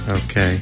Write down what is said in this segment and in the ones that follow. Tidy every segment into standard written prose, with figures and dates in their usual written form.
Okay.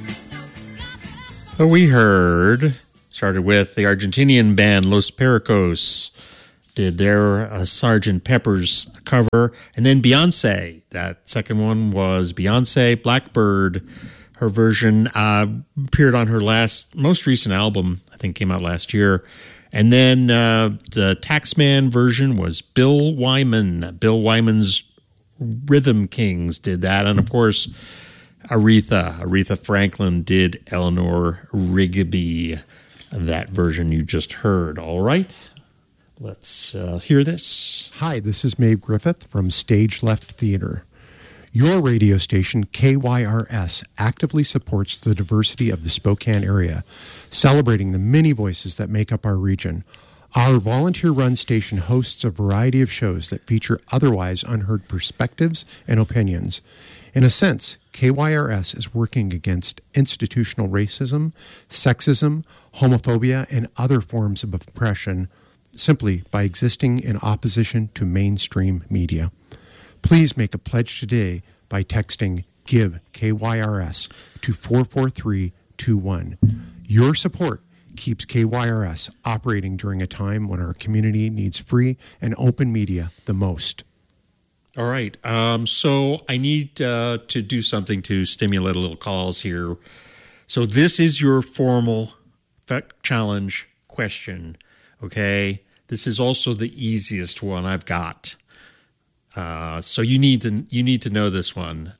Well, started with the Argentinian band Los Pericos, did their Sgt. Pepper's cover, and then Beyonce. That second one was Beyonce, Blackbird. Her version appeared on her most recent album, I think came out last year. And then the Taxman version was Bill Wyman. Bill Wyman's Rhythm Kings did that. And, of course, Aretha Franklin did Eleanor Rigby, that version you just heard. All right, let's hear this. Hi, this is Maeve Griffith from Stage Left Theater. Your radio station, KYRS, actively supports the diversity of the Spokane area, celebrating the many voices that make up our region. Our volunteer-run station hosts a variety of shows that feature otherwise unheard perspectives and opinions. In a sense, KYRS is working against institutional racism, sexism, homophobia, and other forms of oppression simply by existing in opposition to mainstream media. Please make a pledge today by texting GIVE KYRS to 44321. Your support keeps KYRS operating during a time when our community needs free and open media the most. All right. So I need to do something to stimulate a little calls here. So this is your formal challenge question. Okay. This is also the easiest one I've got. So you need to know this one.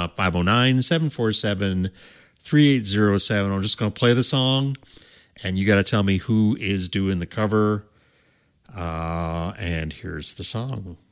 509-747-3807. I'm just going to play the song, and you got to tell me who is doing the cover. And here's the song.